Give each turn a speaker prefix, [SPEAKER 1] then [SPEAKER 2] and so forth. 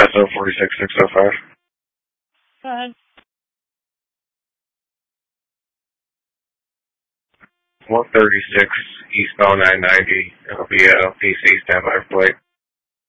[SPEAKER 1] SO 46605.
[SPEAKER 2] Go ahead.
[SPEAKER 1] 136 eastbound 990. It'll be a PC standby flight.